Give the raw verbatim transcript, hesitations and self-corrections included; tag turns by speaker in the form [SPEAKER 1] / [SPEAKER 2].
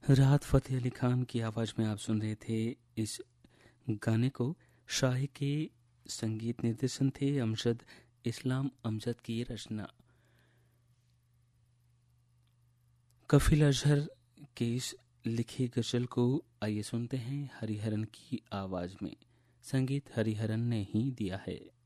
[SPEAKER 1] राहत फ़तेह अली खान की आवाज़ में आप सुन रहे थे इस गाने को। शाही के संगीत निर्देशन थे अमजद इस्लाम अमजद की ये रचना। कफिल अजहर के इस लिखी गज़ल को आइए सुनते हैं हरिहरन की आवाज़ में। संगीत हरिहरन ने ही दिया है।